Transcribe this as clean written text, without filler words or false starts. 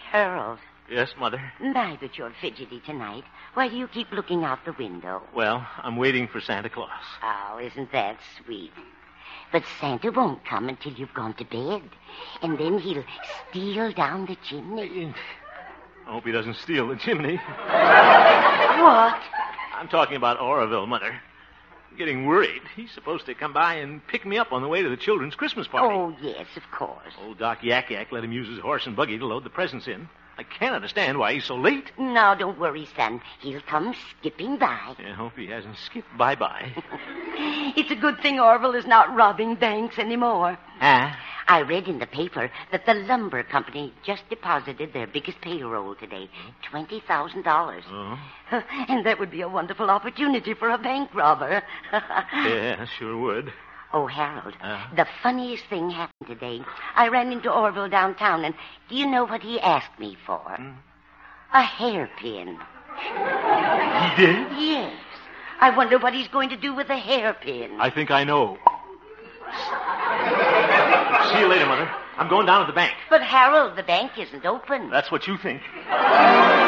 Harold, Yes, Mother? my, but you're fidgety tonight. Why do you keep looking out the window? Well, I'm waiting for Santa Claus. Oh, isn't that sweet? But Santa won't come until you've gone to bed. And then he'll steal down the chimney. I hope he doesn't steal the chimney. What? I'm talking about Oroville, Mother. I'm getting worried. He's supposed to come by and pick me up on the way to the children's Christmas party. Oh, yes, of course. Old Doc Yak Yak let him use his horse and buggy to load the presents in. I can't understand why he's so late. Now, don't worry, son. He'll come skipping by. I hope he hasn't skipped bye-bye. It's a good thing Orville is not robbing banks anymore. Ah? I read in the paper that the lumber company just deposited their biggest payroll today, $20,000. Oh? And that would be a wonderful opportunity for a bank robber. Yeah, sure would. Oh, Harold, the funniest thing happened today. I ran into Orville downtown, and do you know what he asked me for? A hairpin. He did? Yes. I wonder what he's going to do with a hairpin. I think I know. See you later, Mother. I'm going down to the bank. But, Harold, the bank isn't open. That's what you think.